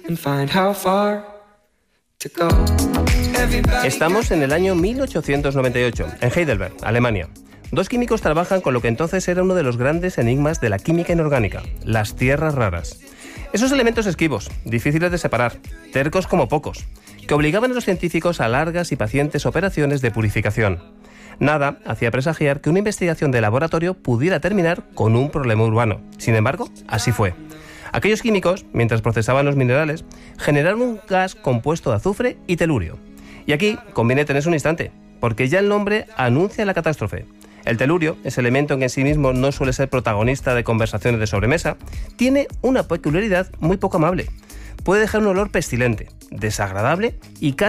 Estamos en el año 1898, en Heidelberg, Alemania. Dos químicos trabajan con lo que entonces era uno de los grandes enigmas de la química inorgánica, las tierras raras. Esos elementos esquivos, difíciles de separar, tercos como pocos, que obligaban a los científicos a largas y pacientes operaciones de purificación. Nada hacía presagiar que una investigación de laboratorio pudiera terminar con un problema urbano. Sin embargo, así fue. Aquellos químicos, mientras procesaban los minerales, generaron un gas compuesto de azufre y telurio. Y aquí conviene tenerse un instante, porque ya el nombre anuncia la catástrofe. El telurio, ese elemento que en sí mismo no suele ser protagonista de conversaciones de sobremesa, tiene una peculiaridad muy poco amable. Puede dejar un olor pestilente, desagradable y casi